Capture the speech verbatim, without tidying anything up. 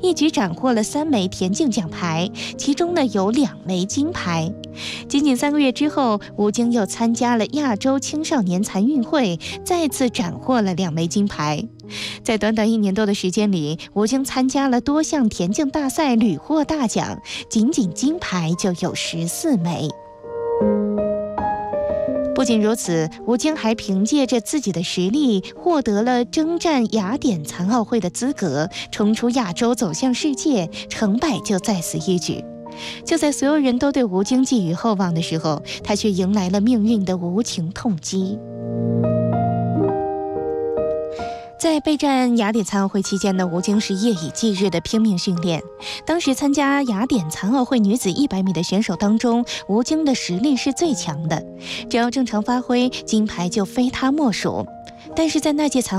一举斩获了三枚田径奖牌，其中呢有两枚金牌。仅仅三个月之后，吴京又参加了亚洲青少年残运会，再次斩获了两枚金牌。在短短一年多的时间里，吴京参加了多项田径大赛，屡获大奖，仅仅金牌就有十四枚。不仅如此，吴京还凭借着自己的实力，获得了征战雅典残奥会的资格，冲出亚洲走向世界，成败就在此一举。就在所有人都对吴京寄予厚望的时候，他却迎来了命运的无情痛击。在备战雅典残奥会期间呢，吴京是夜以继日的拼命训练。当时参加雅典残奥会女子一百米的选手当中，吴京的实力是最强的，只要正常发挥，金牌就非他莫属。但是在那届残